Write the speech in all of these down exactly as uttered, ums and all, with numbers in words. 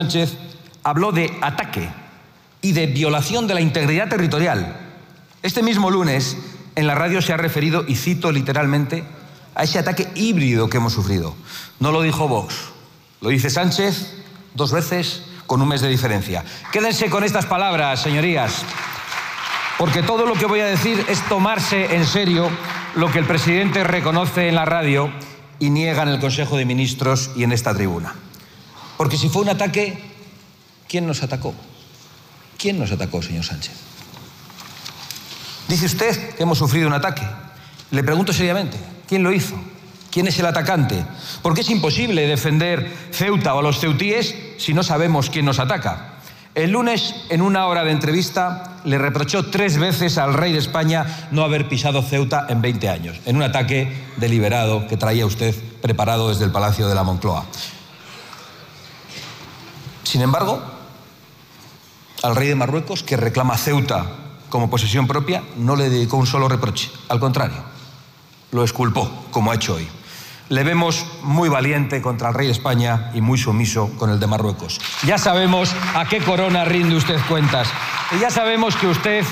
Sánchez habló de ataque y de violación de la integridad territorial. Este mismo lunes, en la radio se ha referido, y cito literalmente, a ese ataque híbrido que hemos sufrido. No lo dijo Vox, lo dice Sánchez dos veces con un mes de diferencia. Quédense con estas palabras, señorías, porque todo lo que voy a decir es tomarse en serio lo que el presidente reconoce en la radio y niega en el Consejo de Ministros y en esta tribuna. Porque si fue un ataque, ¿quién nos atacó? ¿Quién nos atacó, señor Sánchez? Dice usted que hemos sufrido un ataque. Le pregunto seriamente, ¿quién lo hizo? ¿Quién es el atacante? Porque es imposible defender Ceuta o a los ceutíes si no sabemos quién nos ataca. El lunes, en una hora de entrevista, le reprochó tres veces al rey de España no haber pisado Ceuta en veinte años, en un ataque deliberado que traía usted preparado desde el Palacio de la Moncloa. Sin embargo, al rey de Marruecos, que reclama Ceuta como posesión propia, no le dedicó un solo reproche. Al contrario, lo exculpó, como ha hecho hoy. Le vemos muy valiente contra el rey de España y muy sumiso con el de Marruecos. Ya sabemos a qué corona rinde usted cuentas. Y ya sabemos que usted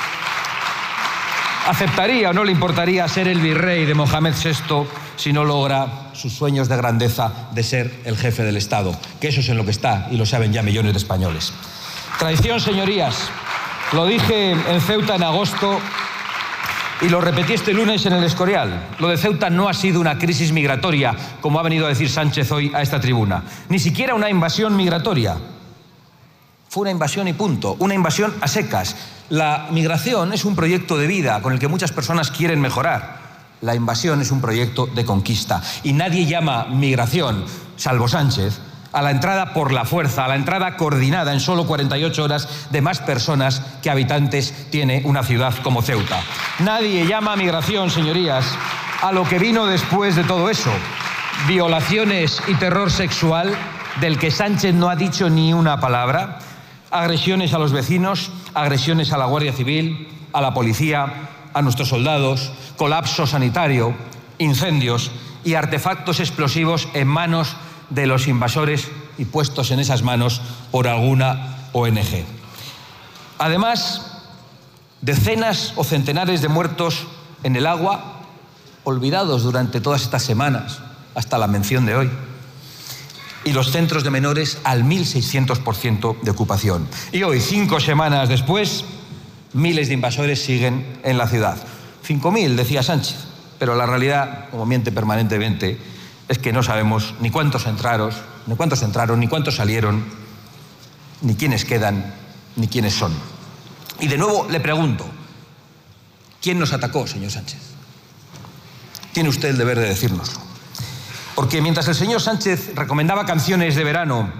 aceptaría o no le importaría ser el virrey de Mohamed sexto si no logra sus sueños de grandeza de ser el jefe del Estado, que eso es en lo que está y lo saben ya millones de españoles. Traición, señorías. Lo dije en Ceuta en agosto y lo repetí este lunes en el Escorial. Lo de Ceuta no ha sido una crisis migratoria, como ha venido a decir Sánchez hoy a esta tribuna. Ni siquiera una invasión migratoria. Fue una invasión y punto. Una invasión a secas. La migración es un proyecto de vida con el que muchas personas quieren mejorar. La invasión es un proyecto de conquista. Y nadie llama migración, salvo Sánchez, a la entrada por la fuerza, a la entrada coordinada en solo cuarenta y ocho horas de más personas que habitantes tiene una ciudad como Ceuta. Nadie llama migración, señorías, a lo que vino después de todo eso. Violaciones y terror sexual, del que Sánchez no ha dicho ni una palabra, agresiones a los vecinos, agresiones a la Guardia Civil, a la policía, a nuestros soldados, colapso sanitario, incendios y artefactos explosivos en manos de los invasores y puestos en esas manos por alguna O N G. Además, decenas o centenares de muertos en el agua, olvidados durante todas estas semanas, hasta la mención de hoy. Y los centros de menores al mil seiscientos por ciento de ocupación. Y hoy, cinco semanas después, miles de invasores siguen en la ciudad. Cinco mil, decía Sánchez, pero la realidad, como miente permanentemente, es que no sabemos ni cuántos entraron, ni cuántos entraron, ni cuántos salieron, ni quiénes quedan, ni quiénes son. Y de nuevo le pregunto, ¿quién nos atacó, señor Sánchez? Tiene usted el deber de decírnoslo. Porque mientras el señor Sánchez recomendaba canciones de verano,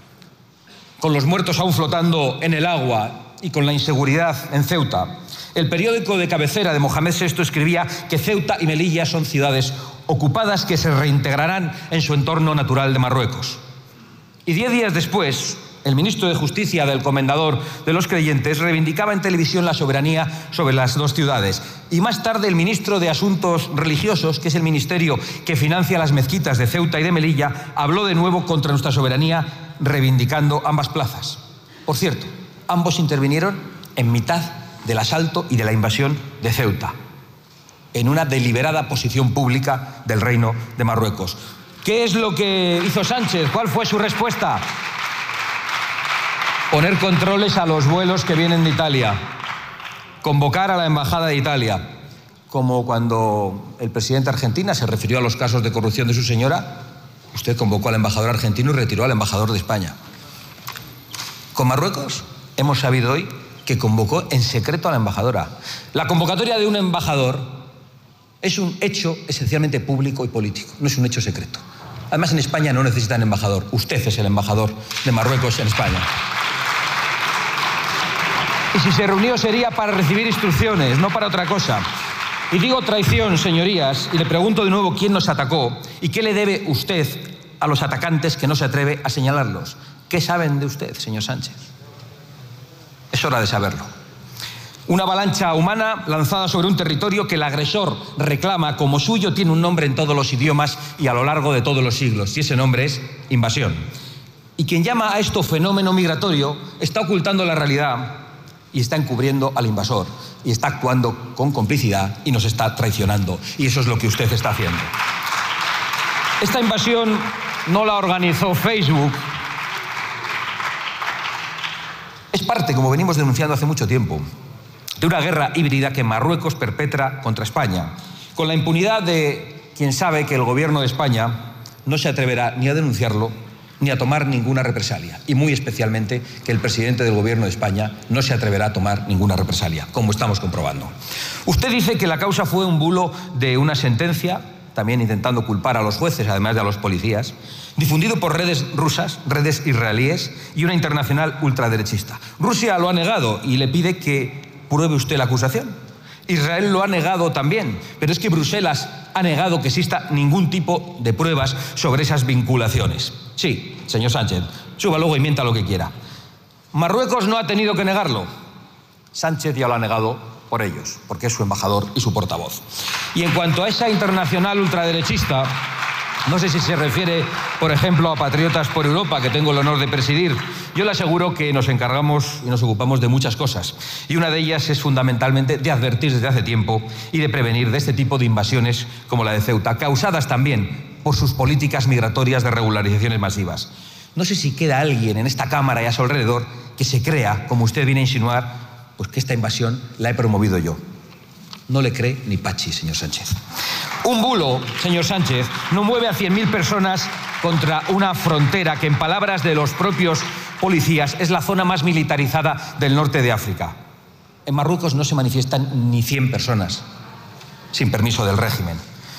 con los muertos aún flotando en el agua y con la inseguridad en Ceuta, el periódico de cabecera de Mohamed sexto escribía que Ceuta y Melilla son ciudades ocupadas que se reintegrarán en su entorno natural de Marruecos. Y diez días después, el ministro de Justicia del Comendador de los Creyentes reivindicaba en televisión la soberanía sobre las dos ciudades. Y más tarde el ministro de Asuntos Religiosos, que es el ministerio que financia las mezquitas de Ceuta y de Melilla, habló de nuevo contra nuestra soberanía, reivindicando ambas plazas. Por cierto, ambos intervinieron en mitad del asalto y de la invasión de Ceuta, en una deliberada posición pública del Reino de Marruecos. ¿Qué es lo que hizo Sánchez? ¿Cuál fue su respuesta? Poner controles a los vuelos que vienen de Italia, convocar a la Embajada de Italia, como cuando el presidente argentino se refirió a los casos de corrupción de su señora, usted convocó al embajador argentino y retiró al embajador de España. Con Marruecos hemos sabido hoy que convocó en secreto a la embajadora. La convocatoria de un embajador es un hecho esencialmente público y político, no es un hecho secreto. Además, en España no necesitan embajador. Usted es el embajador de Marruecos en España. Y si se reunió sería para recibir instrucciones, no para otra cosa. Y digo traición, señorías, y le pregunto de nuevo quién nos atacó y qué le debe usted a los atacantes que no se atreve a señalarlos. ¿Qué saben de usted, señor Sánchez? Es hora de saberlo. Una avalancha humana lanzada sobre un territorio que el agresor reclama como suyo tiene un nombre en todos los idiomas y a lo largo de todos los siglos, y ese nombre es invasión. Y quien llama a esto fenómeno migratorio está ocultando la realidad y está encubriendo al invasor y está actuando con complicidad y nos está traicionando. Y eso es lo que usted está haciendo. Esta invasión no la organizó Facebook. Es parte, como venimos denunciando hace mucho tiempo, de una guerra híbrida que Marruecos perpetra contra España, con la impunidad de quien sabe que el gobierno de España no se atreverá ni a denunciarlo ni a tomar ninguna represalia, y muy especialmente que el presidente del gobierno de España no se atreverá a tomar ninguna represalia, como estamos comprobando. Usted dice que la causa fue un bulo de una sentencia, también intentando culpar a los jueces, además de a los policías, difundido por redes rusas, redes israelíes y una internacional ultraderechista. Rusia lo ha negado y le pide que pruebe usted la acusación. Israel lo ha negado también, pero es que Bruselas ha negado que exista ningún tipo de pruebas sobre esas vinculaciones. Sí, señor Sánchez, suba luego y mienta lo que quiera. Marruecos no ha tenido que negarlo. Sánchez ya lo ha negado por ellos, porque es su embajador y su portavoz. Y en cuanto a esa internacional ultraderechista, no sé si se refiere, por ejemplo, a Patriotas por Europa, que tengo el honor de presidir. Yo le aseguro que nos encargamos y nos ocupamos de muchas cosas. Y una de ellas es fundamentalmente de advertir desde hace tiempo y de prevenir de este tipo de invasiones como la de Ceuta, causadas también por sus políticas migratorias de regularizaciones masivas. No sé si queda alguien en esta Cámara y a su alrededor que se crea, como usted viene a insinuar, pues que esta invasión la he promovido yo. No le cree ni Pachi, señor Sánchez. Un bulo, señor Sánchez, no mueve a cien mil personas contra una frontera que, en palabras de los propios policías, es la zona más militarizada del norte de África. En Marruecos no se manifiestan ni cien personas sin permiso del régimen.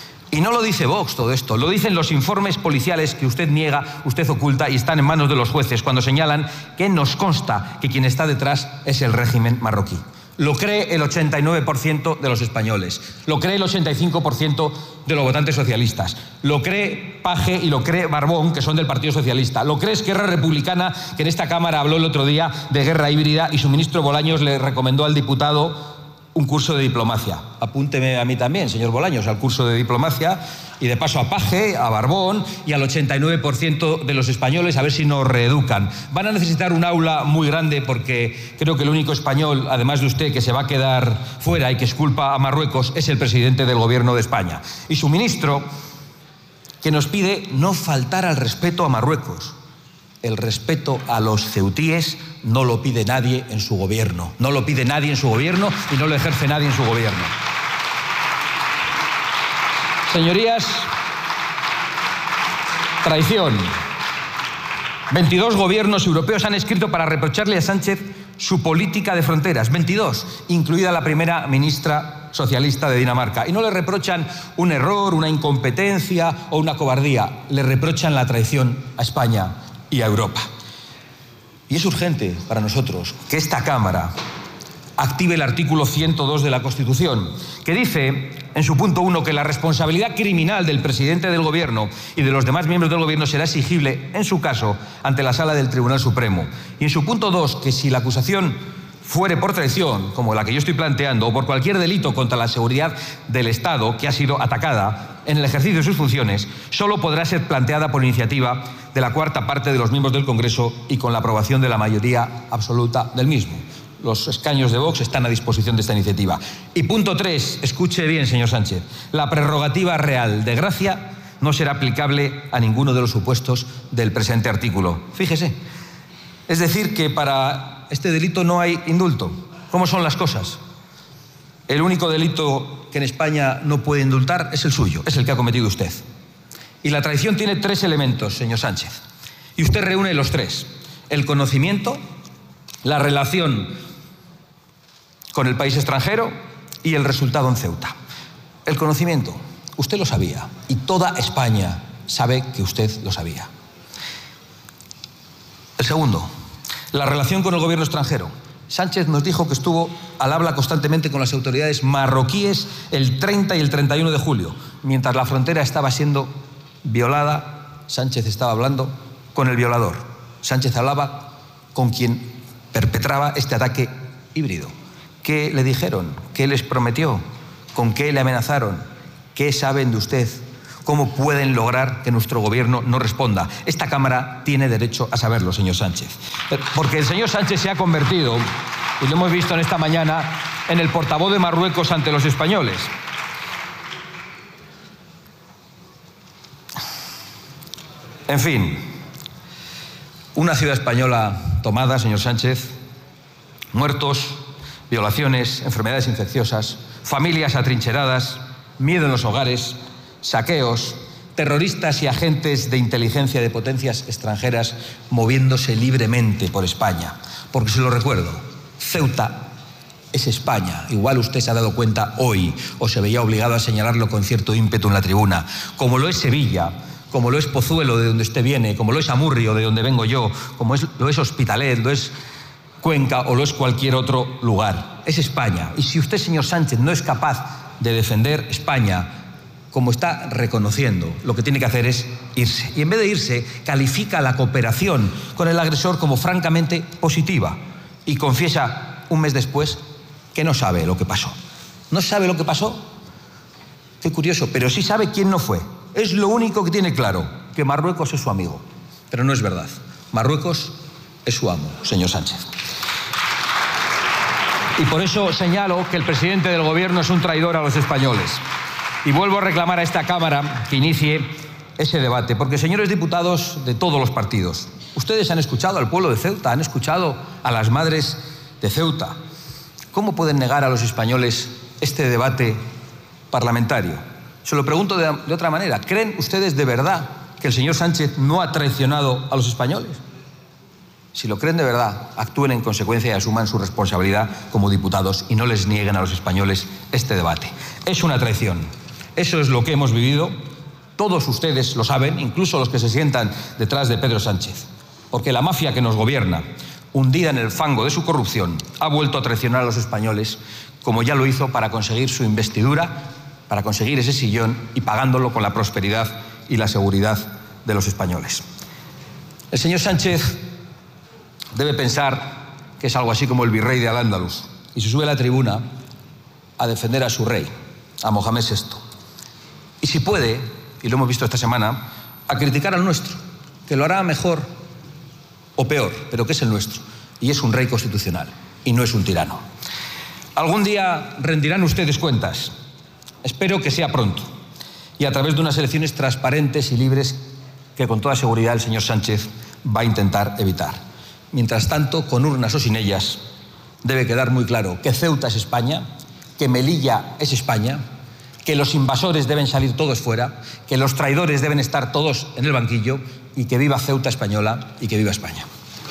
Y no lo dice Vox todo esto, lo dicen los informes policiales que usted niega, usted oculta y están en manos de los jueces cuando señalan que nos consta que quien está detrás es el régimen marroquí. Lo cree el ochenta y nueve por ciento de los españoles, lo cree el ochenta y cinco por ciento de los votantes socialistas, lo cree Paje y lo cree Barbón, que son del Partido Socialista, lo cree Esquerra Republicana, que en esta Cámara habló el otro día de guerra híbrida y su ministro Bolaños le recomendó al diputado un curso de diplomacia. Apúnteme a mí también, señor Bolaños, al curso de diplomacia y de paso a Paje, a Barbón y al ochenta y nueve por ciento de los españoles, a ver si nos reeducan. Van a necesitar un aula muy grande porque creo que el único español, además de usted, que se va a quedar fuera y que exculpa a Marruecos es el presidente del gobierno de España. Y su ministro, que nos pide no faltar al respeto a Marruecos. El respeto a los ceutíes no lo pide nadie en su gobierno. No lo pide nadie en su gobierno y no lo ejerce nadie en su gobierno. Señorías, traición. veintidós gobiernos europeos han escrito para reprocharle a Sánchez su política de fronteras. veintidós, incluida la primera ministra socialista de Dinamarca. Y no le reprochan un error, una incompetencia o una cobardía. Le reprochan la traición a España y a Europa. Y es urgente para nosotros que esta Cámara active el artículo ciento dos de la Constitución, que dice en su punto uno que la responsabilidad criminal del presidente del Gobierno y de los demás miembros del Gobierno será exigible, en su caso, ante la Sala del Tribunal Supremo. Y en su punto dos, que si la acusación fuere por traición, como la que yo estoy planteando, o por cualquier delito contra la seguridad del Estado que ha sido atacada en el ejercicio de sus funciones, solo podrá ser planteada por iniciativa de la cuarta parte de los miembros del Congreso y con la aprobación de la mayoría absoluta del mismo. Los escaños de Vox están a disposición de esta iniciativa. Y punto tres, escuche bien, señor Sánchez, la prerrogativa real de gracia no será aplicable a ninguno de los supuestos del presente artículo. Fíjese. Es decir, que para este delito no hay indulto. ¿Cómo son las cosas? El único delito que en España no puede indultar es el suyo, es el que ha cometido usted. Y la traición tiene tres elementos, señor Sánchez. Y usted reúne los tres. El conocimiento, la relación con el país extranjero y el resultado en Ceuta. El conocimiento, usted lo sabía y toda España sabe que usted lo sabía. El segundo, la relación con el gobierno extranjero. Sánchez nos dijo que estuvo al habla constantemente con las autoridades marroquíes el treinta y el treinta y uno de julio. Mientras la frontera estaba siendo violada, Sánchez estaba hablando con el violador. Sánchez hablaba con quien perpetraba este ataque híbrido. ¿Qué le dijeron? ¿Qué les prometió? ¿Con qué le amenazaron? ¿Qué saben de usted? ¿Cómo pueden lograr que nuestro gobierno no responda? Esta Cámara tiene derecho a saberlo, señor Sánchez. Porque el señor Sánchez se ha convertido, y lo hemos visto en esta mañana, en el portavoz de Marruecos ante los españoles. En fin, una ciudad española tomada, señor Sánchez, muertos, violaciones, enfermedades infecciosas, familias atrincheradas, miedo en los hogares, saqueos, terroristas y agentes de inteligencia de potencias extranjeras moviéndose libremente por España. Porque se lo recuerdo, Ceuta es España. Igual usted se ha dado cuenta hoy o se veía obligado a señalarlo con cierto ímpetu en la tribuna. Como lo es Sevilla, como lo es Pozuelo, de donde usted viene, como lo es Amurrio, de donde vengo yo, como es, lo es Hospitalet, lo es Cuenca o lo es cualquier otro lugar. Es España. Y si usted, señor Sánchez, no es capaz de defender España como está reconociendo, lo que tiene que hacer es irse. Y en vez de irse, califica la cooperación con el agresor como francamente positiva y confiesa un mes después que no sabe lo que pasó. ¿No sabe lo que pasó? Qué curioso, pero sí sabe quién no fue. Es lo único que tiene claro, que Marruecos es su amigo. Pero no es verdad. Marruecos es su amo, señor Sánchez. Y por eso señalo que el presidente del gobierno es un traidor a los españoles. Y vuelvo a reclamar a esta Cámara que inicie ese debate, porque, señores diputados de todos los partidos, ustedes han escuchado al pueblo de Ceuta, han escuchado a las madres de Ceuta. ¿Cómo pueden negar a los españoles este debate parlamentario? Se lo pregunto de, de otra manera. ¿Creen ustedes de verdad que el señor Sánchez no ha traicionado a los españoles? Si lo creen de verdad, actúen en consecuencia y asuman su responsabilidad como diputados y no les nieguen a los españoles este debate. Es una traición. Eso es lo que hemos vivido. Todos ustedes lo saben, incluso los que se sientan detrás de Pedro Sánchez. Porque la mafia que nos gobierna, hundida en el fango de su corrupción, ha vuelto a traicionar a los españoles, como ya lo hizo para conseguir su investidura, para conseguir ese sillón y pagándolo con la prosperidad y la seguridad de los españoles. El señor Sánchez debe pensar que es algo así como el virrey de Al-Ándalus y se sube a la tribuna a defender a su rey, a Mohamed sexto. Y si puede, y lo hemos visto esta semana, a criticar al nuestro, que lo hará mejor o peor, pero que es el nuestro. Y es un rey constitucional, y no es un tirano. Algún día rendirán ustedes cuentas. Espero que sea pronto, y a través de unas elecciones transparentes y libres que con toda seguridad el señor Sánchez va a intentar evitar. Mientras tanto, con urnas o sin ellas, debe quedar muy claro que Ceuta es España, que Melilla es España, que los invasores deben salir todos fuera, que los traidores deben estar todos en el banquillo y que viva Ceuta española y que viva España.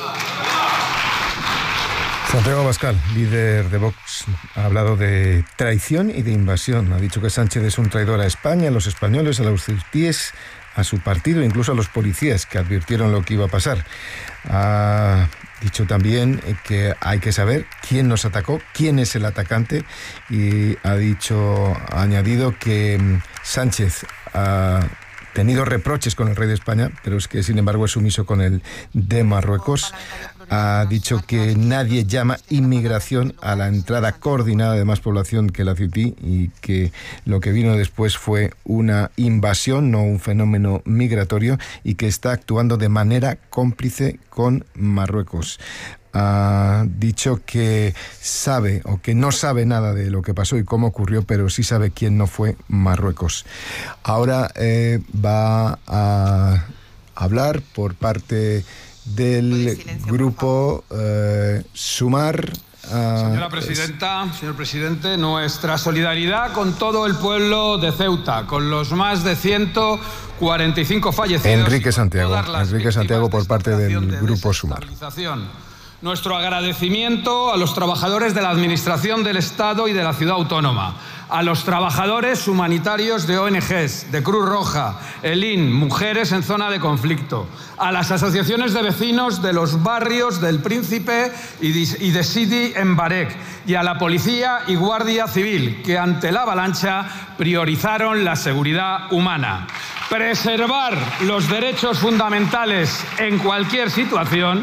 Santiago Abascal, líder de Vox, ha hablado de traición y de invasión. Ha dicho que Sánchez es un traidor a España, a los españoles, a los ceutíes, a su partido, incluso a los policías que advirtieron lo que iba a pasar. Ha dicho también que hay que saber quién nos atacó, quién es el atacante, y ha dicho, ha añadido que Sánchez ha tenido reproches con el rey de España, pero es que sin embargo es sumiso con el de Marruecos. Ha dicho que nadie llama inmigración a la entrada coordinada de más población que la Ceuta y que lo que vino después fue una invasión, no un fenómeno migratorio, y que está actuando de manera cómplice con Marruecos. Ha dicho que sabe o que no sabe nada de lo que pasó y cómo ocurrió, pero sí sabe quién no fue Marruecos. Ahora eh, va a hablar por parte del grupo eh, Sumar. Uh, Señora presidenta, es... señor presidente, nuestra solidaridad con todo el pueblo de Ceuta, con los más de ciento cuarenta y cinco fallecidos. Enrique Santiago, Enrique Santiago por parte del grupo Sumar. Nuestro agradecimiento a los trabajadores de la Administración del Estado y de la Ciudad Autónoma, a los trabajadores humanitarios de O N Ges, de Cruz Roja, el I N, Mujeres en Zona de Conflicto, a las asociaciones de vecinos de los barrios del Príncipe y de Sidi en Barek, y a la Policía y Guardia Civil, que ante la avalancha priorizaron la seguridad humana. Preservar los derechos fundamentales en cualquier situación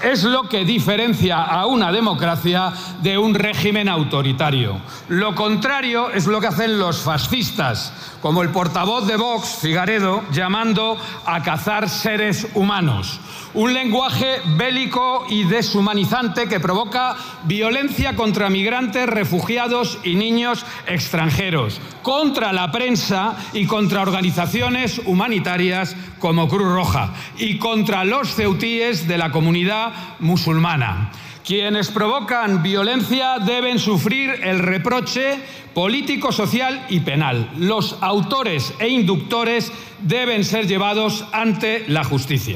es lo que diferencia a una democracia de un régimen autoritario. Lo contrario es lo que hacen los fascistas, como el portavoz de Vox, Figaredo, llamando a cazar seres humanos. Un lenguaje bélico y deshumanizante que provoca violencia contra migrantes, refugiados y niños extranjeros, contra la prensa y contra organizaciones humanitarias como Cruz Roja y contra los ceutíes de la comunidad musulmana. Quienes provocan violencia deben sufrir el reproche político, social y penal. Los autores e inductores deben ser llevados ante la justicia.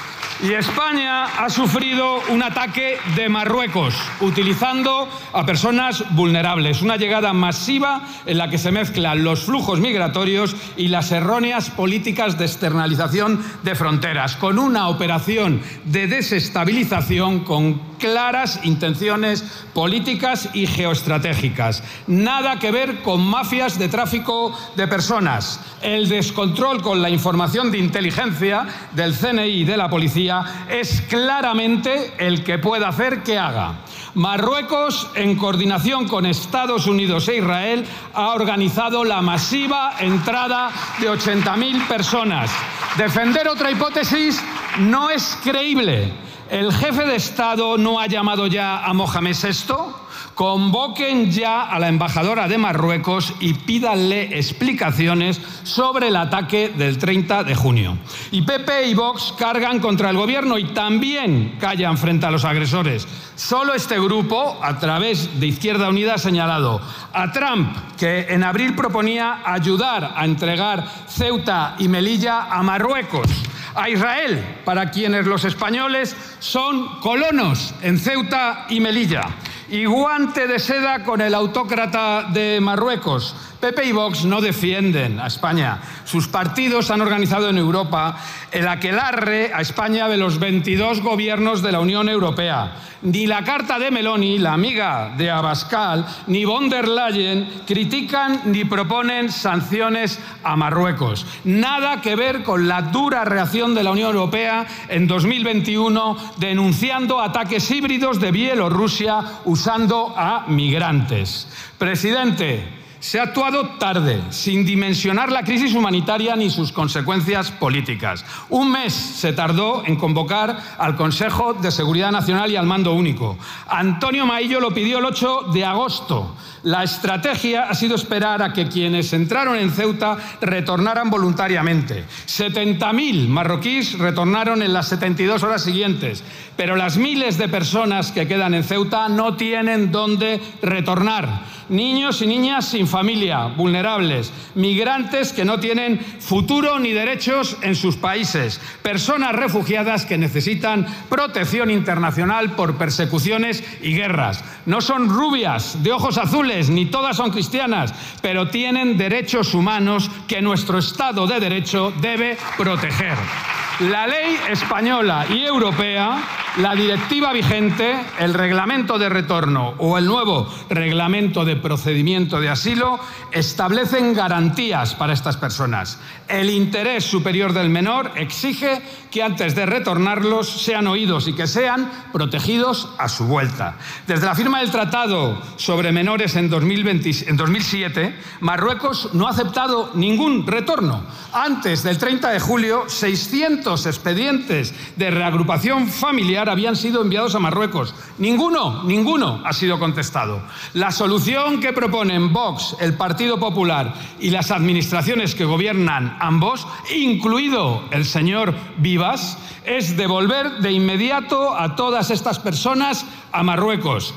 Y España ha sufrido un ataque de Marruecos, utilizando a personas vulnerables, una llegada masiva en la que se mezclan los flujos migratorios y las erróneas políticas de externalización de fronteras, con una operación de desestabilización con claras intenciones políticas y geoestratégicas. Nada que ver con mafias de tráfico de personas. El descontrol con la información de inteligencia del C N I y de la policía es claramente el que puede hacer que haga. Marruecos, en coordinación con Estados Unidos e Israel, ha organizado la masiva entrada de ochenta mil personas. Defender otra hipótesis no es creíble. ¿El jefe de Estado no ha llamado ya a Mohamed sexto? Convoquen ya a la embajadora de Marruecos y pídanle explicaciones sobre el ataque del treinta de junio. Y P P y Vox cargan contra el gobierno y también callan frente a los agresores. Solo este grupo, a través de Izquierda Unida, ha señalado a Trump, que en abril proponía ayudar a entregar Ceuta y Melilla a Marruecos. A Israel, para quienes los españoles son colonos en Ceuta y Melilla. Y guante de seda con el autócrata de Marruecos. P P y Vox no defienden a España. Sus partidos han organizado en Europa el aquelarre a España de los veintidós gobiernos de la Unión Europea. Ni la carta de Meloni, la amiga de Abascal, ni von der Leyen critican ni proponen sanciones a Marruecos. Nada que ver con la dura reacción de la Unión Europea en dos mil veintiuno denunciando ataques híbridos de Bielorrusia usando a migrantes. Presidente, se ha actuado tarde, sin dimensionar la crisis humanitaria ni sus consecuencias políticas. Un mes se tardó en convocar al Consejo de Seguridad Nacional y al Mando Único. Antonio Maillo lo pidió el ocho de agosto. La estrategia ha sido esperar a que quienes entraron en Ceuta retornaran voluntariamente. setenta mil marroquíes retornaron en las setenta y dos horas siguientes, pero las miles de personas que quedan en Ceuta no tienen dónde retornar. Niños y niñas sin familia, vulnerables, migrantes que no tienen futuro ni derechos en sus países, personas refugiadas que necesitan protección internacional por persecuciones y guerras. No son rubias, de ojos azules, ni todas son cristianas, pero tienen derechos humanos que nuestro Estado de Derecho debe proteger. La ley española y europea, la directiva vigente, el reglamento de retorno o el nuevo reglamento de procedimiento de asilo establecen garantías para estas personas. El interés superior del menor exige que antes de retornarlos sean oídos y que sean protegidos a su vuelta. Desde la firma del Tratado sobre Menores en dos mil veinte, en dos mil siete, Marruecos no ha aceptado ningún retorno. Antes del treinta de julio, seiscientos expedientes de reagrupación familiar habían sido enviados a Marruecos. Ninguno, ninguno ha sido contestado. La solución que proponen Vox, el Partido Popular y las administraciones que gobiernan ambos, incluido el señor Vivas, es devolver de inmediato a todas estas personas a Marruecos.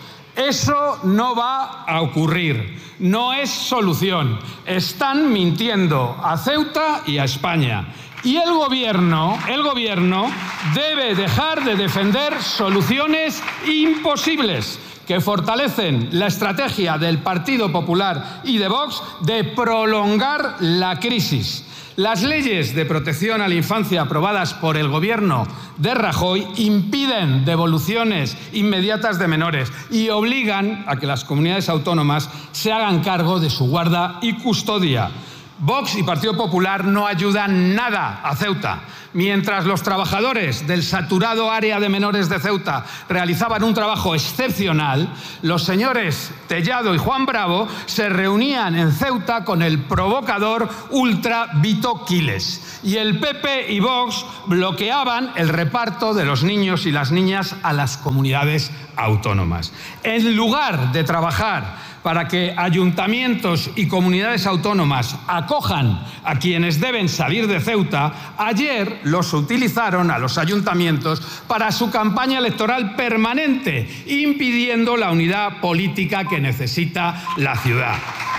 Eso no va a ocurrir. No es solución. Están mintiendo a Ceuta y a España. Y el gobierno, el gobierno debe dejar de defender soluciones imposibles que fortalecen la estrategia del Partido Popular y de Vox de prolongar la crisis. Las leyes de protección a la infancia aprobadas por el gobierno de Rajoy impiden devoluciones inmediatas de menores y obligan a que las comunidades autónomas se hagan cargo de su guarda y custodia. Vox y Partido Popular no ayudan nada a Ceuta. Mientras los trabajadores del saturado área de menores de Ceuta realizaban un trabajo excepcional, los señores Tellado y Juan Bravo se reunían en Ceuta con el provocador Ultra Vito Quiles. Y el P P y Vox bloqueaban el reparto de los niños y las niñas a las comunidades autónomas. En lugar de trabajar para que ayuntamientos y comunidades autónomas acojan a quienes deben salir de Ceuta, ayer los utilizaron a los ayuntamientos para su campaña electoral permanente, impidiendo la unidad política que necesita la ciudad.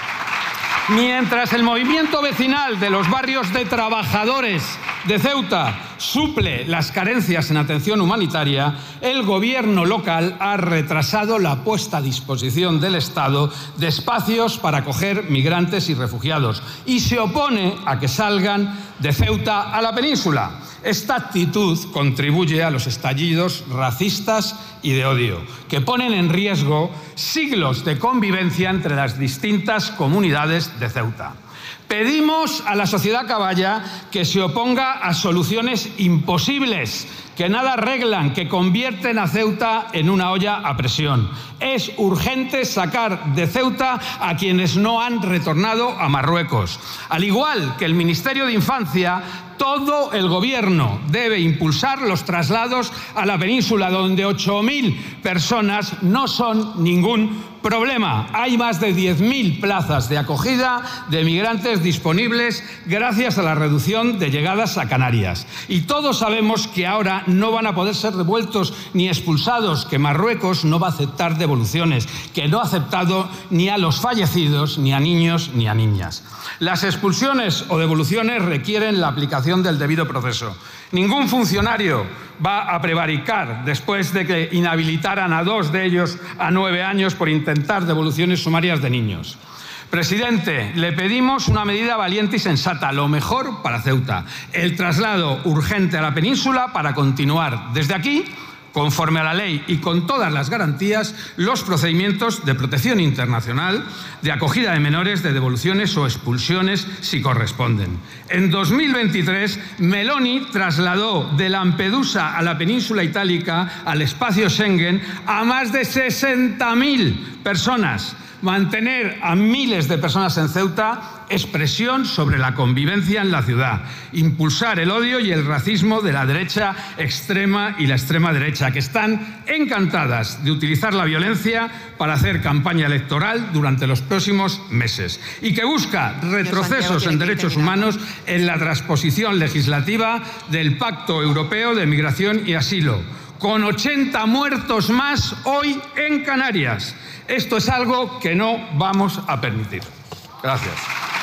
Mientras el movimiento vecinal de los barrios de trabajadores de Ceuta suple las carencias en atención humanitaria, el gobierno local ha retrasado la puesta a disposición del Estado de espacios para acoger migrantes y refugiados y se opone a que salgan de Ceuta a la península. Esta actitud contribuye a los estallidos racistas y de odio, que ponen en riesgo siglos de convivencia entre las distintas comunidades de Ceuta. Pedimos a la sociedad caballa que se oponga a soluciones imposibles, que nada arreglan, que convierten a Ceuta en una olla a presión. Es urgente sacar de Ceuta a quienes no han retornado a Marruecos. Al igual que el Ministerio de Infancia, todo el Gobierno debe impulsar los traslados a la península, donde ocho mil personas no son ningún problema. Hay más de diez mil plazas de acogida de migrantes disponibles gracias a la reducción de llegadas a Canarias. Y todos sabemos que ahora no van a poder ser devueltos ni expulsados, que Marruecos no va a aceptar devoluciones, que no ha aceptado ni a los fallecidos, ni a niños, ni a niñas. Las expulsiones o devoluciones requieren la aplicación del debido proceso. Ningún funcionario va a prevaricar después de que inhabilitaran a dos de ellos a nueve años por intentar devoluciones sumarias de niños. Presidente, le pedimos una medida valiente y sensata, lo mejor para Ceuta, el traslado urgente a la península para continuar desde aquí, conforme a la ley y con todas las garantías, los procedimientos de protección internacional, de acogida de menores, de devoluciones o expulsiones si corresponden. En dos mil veintitrés, Meloni trasladó de Lampedusa a la península itálica, al espacio Schengen, a más de sesenta mil personas. Mantener a miles de personas en Ceuta es presión sobre la convivencia en la ciudad. Impulsar el odio y el racismo de la derecha extrema y la extrema derecha, que están encantadas de utilizar la violencia para hacer campaña electoral durante los próximos meses y que busca retrocesos en derechos humanos en la transposición legislativa del Pacto Europeo de Migración y Asilo, con ochenta muertos más hoy en Canarias. Esto es algo que no vamos a permitir. Gracias.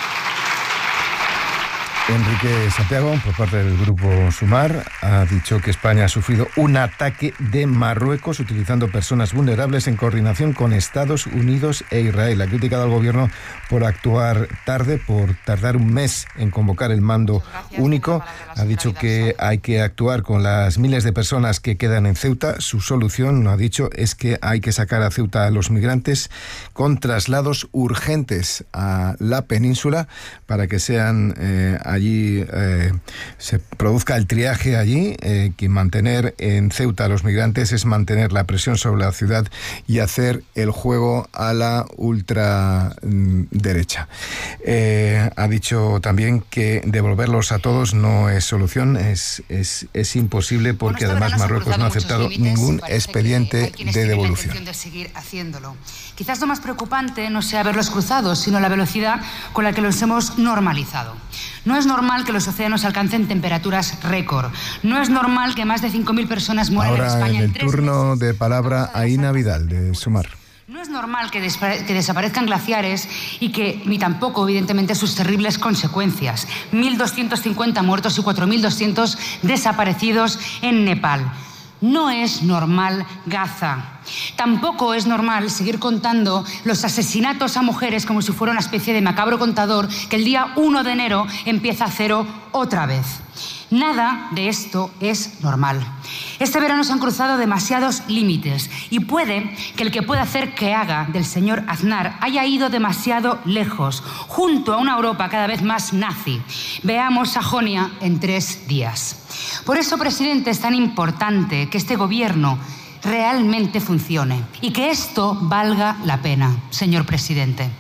Enrique Santiago, por parte del Grupo Sumar, ha dicho que España ha sufrido un ataque de Marruecos utilizando personas vulnerables en coordinación con Estados Unidos e Israel. Ha criticado al Gobierno por actuar tarde, por tardar un mes en convocar el mando único. Ha dicho que hay que actuar con las miles de personas que quedan en Ceuta. Su solución, lo ha dicho, es que hay que sacar a Ceuta a los migrantes con traslados urgentes a la península para que sean eh, allí eh, se produzca el triaje allí, eh, que mantener en Ceuta a los migrantes es mantener la presión sobre la ciudad y hacer el juego a la ultraderecha. Eh, ha dicho también que devolverlos a todos no es solución, es, es, es imposible porque bueno, además Marruecos no ha aceptado ningún expediente de devolución. De seguir haciéndolo. Quizás lo más preocupante no sea haberlos cruzado, sino la velocidad con la que los hemos normalizado. No es normal que los océanos alcancen temperaturas récord. No es normal que más de cinco mil personas mueran Ahora en España en el en tres turno meses. de palabra a Ina Vidal, de Sumar. No es normal que, que desaparezcan glaciares y que ni tampoco, evidentemente, sus terribles consecuencias. mil doscientos cincuenta muertos y cuatro mil doscientos desaparecidos en Nepal. No es normal Gaza. Tampoco es normal seguir contando los asesinatos a mujeres como si fuera una especie de macabro contador que el día uno de enero empieza a cero otra vez. Nada de esto es normal. Este verano se han cruzado demasiados límites y puede que el que pueda hacer que haga del señor Aznar haya ido demasiado lejos, junto a una Europa cada vez más nazi. Veamos Sajonia en tres días. Por eso, presidente, es tan importante que este gobierno realmente funcione y que esto valga la pena, señor presidente.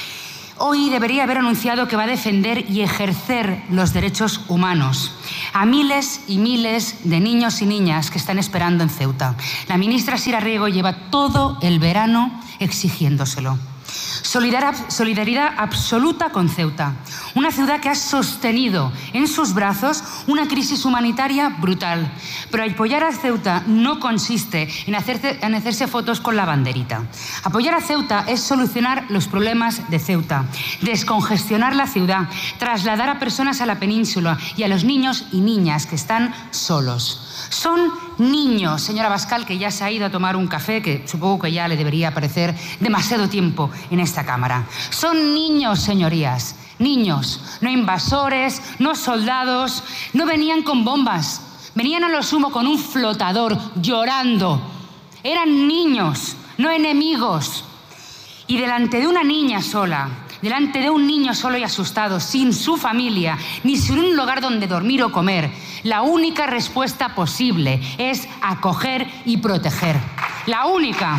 Hoy debería haber anunciado que va a defender y ejercer los derechos humanos a miles y miles de niños y niñas que están esperando en Ceuta. La ministra Sira Riego lleva todo el verano exigiéndoselo. Solidaridad absoluta con Ceuta, una ciudad que ha sostenido en sus brazos una crisis humanitaria brutal. Pero apoyar a Ceuta no consiste en hacerse, en hacerse fotos con la banderita. Apoyar a Ceuta es solucionar los problemas de Ceuta, descongestionar la ciudad, trasladar a personas a la península y a los niños y niñas que están solos. Son niños, señora Abascal, que ya se ha ido a tomar un café, que supongo que ya le debería parecer demasiado tiempo en esta Cámara. Son niños, señorías, niños, no invasores, no soldados, no venían con bombas, venían a lo sumo con un flotador, llorando. Eran niños, no enemigos. Y delante de una niña sola, delante de un niño solo y asustado, sin su familia, ni sin un lugar donde dormir o comer, la única respuesta posible es acoger y proteger. La única.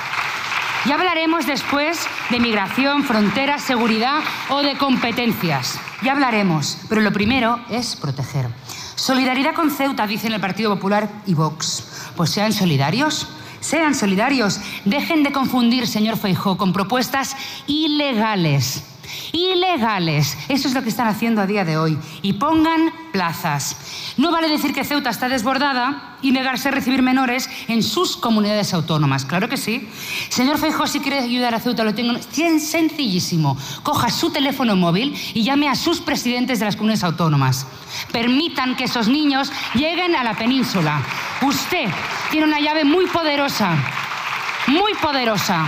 Ya hablaremos después de migración, fronteras, seguridad o de competencias. Ya hablaremos, pero lo primero es proteger. Solidaridad con Ceuta, dicen el Partido Popular y Vox. Pues sean solidarios. Sean solidarios. Dejen de confundir, señor Feijóo, con propuestas ilegales. Ilegales. Eso es lo que están haciendo a día de hoy. Y pongan plazas. No vale decir que Ceuta está desbordada y negarse a recibir menores en sus comunidades autónomas. Claro que sí. Señor Feijóo, si quiere ayudar a Ceuta, lo tengo sencillísimo. Coja su teléfono móvil y llame a sus presidentes de las comunidades autónomas. Permitan que esos niños lleguen a la península. Usted tiene una llave muy poderosa, muy poderosa.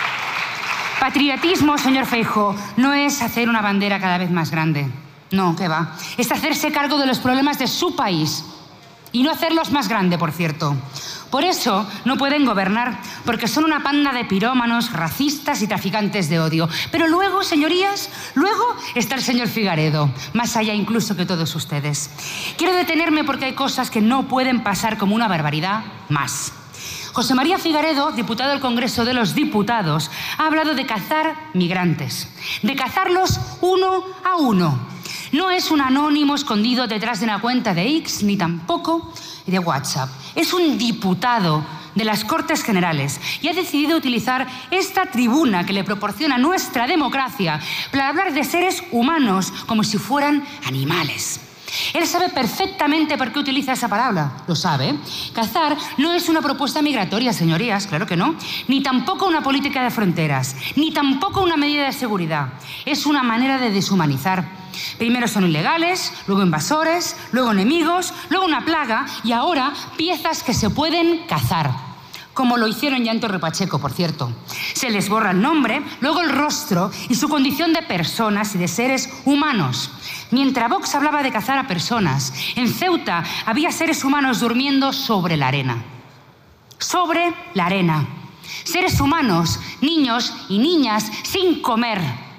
Patriotismo, señor Feijóo, no es hacer una bandera cada vez más grande. No, ¿qué va? Es hacerse cargo de los problemas de su país y no hacerlos más grande, por cierto. Por eso no pueden gobernar, porque son una panda de pirómanos, racistas y traficantes de odio. Pero luego, señorías, luego está el señor Figaredo, más allá incluso que todos ustedes. Quiero detenerme porque hay cosas que no pueden pasar como una barbaridad más. José María Figaredo, diputado del Congreso de los Diputados, ha hablado de cazar migrantes, de cazarlos uno a uno. No es un anónimo escondido detrás de una cuenta de X, ni tampoco de WhatsApp. Es un diputado de las Cortes Generales y ha decidido utilizar esta tribuna que le proporciona nuestra democracia para hablar de seres humanos como si fueran animales. Él sabe perfectamente por qué utiliza esa palabra. Lo sabe. Cazar no es una propuesta migratoria, señorías, claro que no. Ni tampoco una política de fronteras. Ni tampoco una medida de seguridad. Es una manera de deshumanizar. Primero son ilegales, luego invasores, luego enemigos, luego una plaga y ahora piezas que se pueden cazar. Como lo hicieron ya en Torre Pacheco, por cierto. Se les borra el nombre, luego el rostro y su condición de personas y de seres humanos. Mientras Vox hablaba de cazar a personas, en Ceuta había seres humanos durmiendo sobre la arena. Sobre la arena. Seres humanos, niños y niñas sin comer.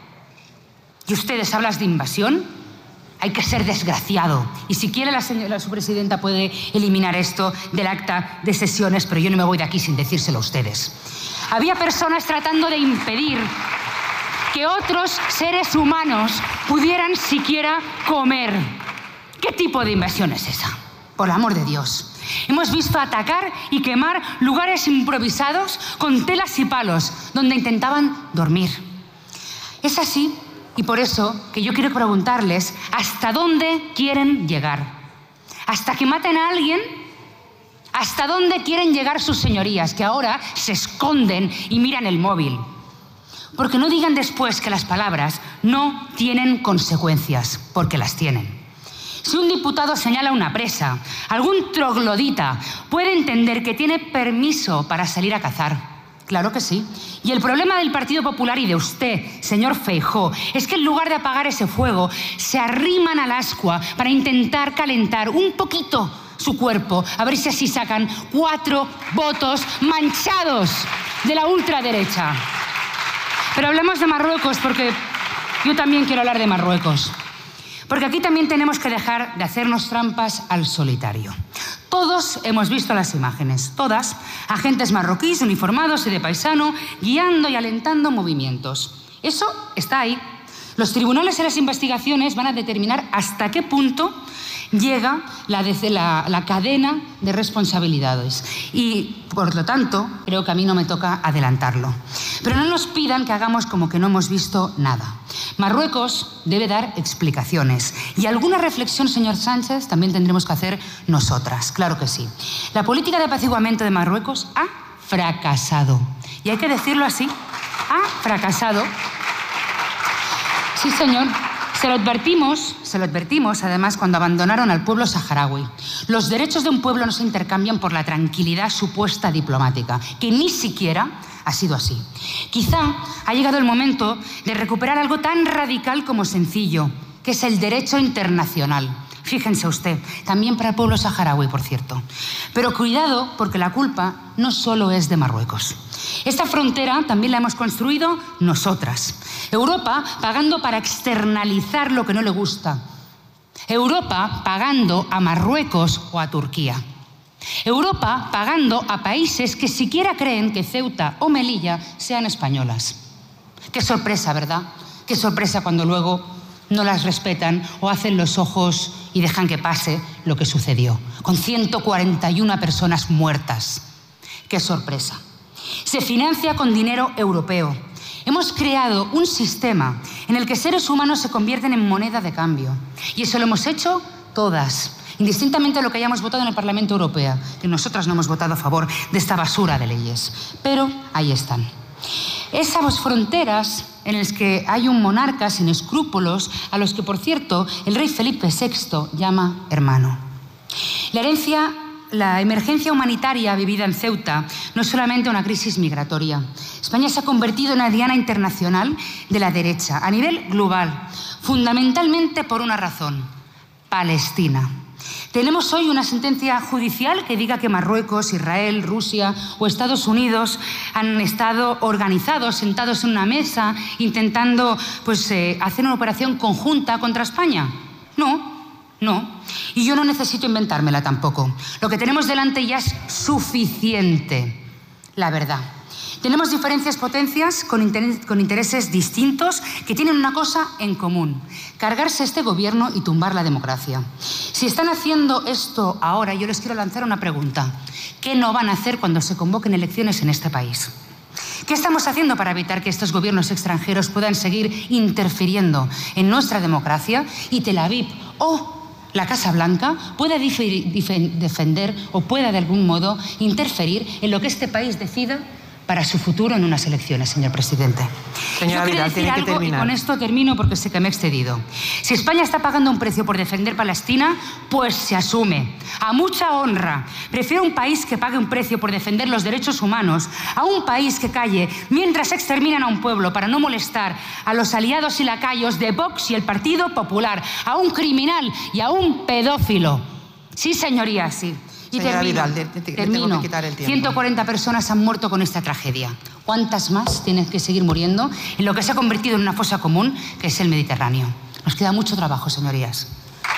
¿Y ustedes hablan de invasión? Hay que ser desgraciado. Y si quiere la señora su presidenta puede eliminar esto del acta de sesiones, pero yo no me voy de aquí sin decírselo a ustedes. Había personas tratando de impedir que otros seres humanos pudieran siquiera comer. ¿Qué tipo de invasión es esa? Por amor de Dios. Hemos visto atacar y quemar lugares improvisados con telas y palos donde intentaban dormir. Es así. Y por eso que yo quiero preguntarles ¿hasta dónde quieren llegar? ¿Hasta que maten a alguien? ¿Hasta dónde quieren llegar sus señorías, que ahora se esconden y miran el móvil? Porque no digan después que las palabras no tienen consecuencias, porque las tienen. Si un diputado señala una presa, algún troglodita puede entender que tiene permiso para salir a cazar. Claro que sí. Y el problema del Partido Popular y de usted, señor Feijóo, es que en lugar de apagar ese fuego, se arriman al ascua para intentar calentar un poquito su cuerpo, a ver si así sacan cuatro votos manchados de la ultraderecha. Pero hablemos de Marruecos porque yo también quiero hablar de Marruecos. Porque aquí también tenemos que dejar de hacernos trampas al solitario. Todos hemos visto las imágenes, todas, agentes marroquíes uniformados y de paisano, guiando y alentando movimientos. Eso está ahí. Los tribunales y las investigaciones van a determinar hasta qué punto llega la, la, la cadena de responsabilidades. Y, por lo tanto, creo que a mí no me toca adelantarlo. Pero no nos pidan que hagamos como que no hemos visto nada. Marruecos debe dar explicaciones. Y alguna reflexión, señor Sánchez, también tendremos que hacer nosotras. Claro que sí. La política de apaciguamiento de Marruecos ha fracasado. Y hay que decirlo así. Ha fracasado. Sí, señor. Se lo advertimos, se lo advertimos, además, cuando abandonaron al pueblo saharaui. Los derechos de un pueblo no se intercambian por la tranquilidad supuesta diplomática, que ni siquiera ha sido así. Quizá ha llegado el momento de recuperar algo tan radical como sencillo, que es el derecho internacional. Fíjense usted, también para el pueblo saharaui, por cierto. Pero cuidado, porque la culpa no solo es de Marruecos. Esta frontera también la hemos construido nosotras. Europa pagando para externalizar lo que no le gusta. Europa pagando a Marruecos o a Turquía. Europa pagando a países que siquiera creen que Ceuta o Melilla sean españolas. Qué sorpresa, ¿verdad? Qué sorpresa cuando luego no las respetan o hacen los ojos y dejan que pase lo que sucedió, con ciento cuarenta y una personas muertas. Qué sorpresa. Se financia con dinero europeo. Hemos creado un sistema en el que seres humanos se convierten en moneda de cambio. Y eso lo hemos hecho todas, indistintamente de lo que hayamos votado en el Parlamento Europeo, que nosotras no hemos votado a favor de esta basura de leyes. Pero ahí están. Esas fronteras en las que hay un monarca sin escrúpulos, a los que, por cierto, el rey Felipe sexto llama hermano. La herencia... La emergencia humanitaria vivida en Ceuta no es solamente una crisis migratoria. España se ha convertido en una diana internacional de la derecha, a nivel global, fundamentalmente por una razón: Palestina. Tenemos hoy una sentencia judicial que diga que Marruecos, Israel, Rusia o Estados Unidos han estado organizados, sentados en una mesa, intentando pues, eh, hacer una operación conjunta contra España. No. No, y yo no necesito inventármela tampoco. Lo que tenemos delante ya es suficiente, la verdad. Tenemos diferentes potencias con, interés, con intereses distintos que tienen una cosa en común: cargarse este gobierno y tumbar la democracia. Si están haciendo esto ahora, yo les quiero lanzar una pregunta. ¿Qué no van a hacer cuando se convoquen elecciones en este país? ¿Qué estamos haciendo para evitar que estos gobiernos extranjeros puedan seguir interfiriendo en nuestra democracia y Tel Aviv o la Casa Blanca pueda defender o pueda de algún modo interferir en lo que este país decida para su futuro en unas elecciones, señor presidente? Señora Yo quiero Vidal, decir tiene que algo terminar. Y con esto termino porque sé que me he excedido. Si España está pagando un precio por defender Palestina, pues se asume. A mucha honra. Prefiero un país que pague un precio por defender los derechos humanos a un país que calle mientras exterminan a un pueblo para no molestar a los aliados y lacayos de Vox y el Partido Popular, a un criminal y a un pedófilo. Sí, señorías, sí. Y Señora termino, Vidal, le- le- le tengo termino. que quitar el tiempo. ciento cuarenta personas han muerto con esta tragedia. ¿Cuántas más tienen que seguir muriendo en lo que se ha convertido en una fosa común, que es el Mediterráneo? Nos queda mucho trabajo, señorías.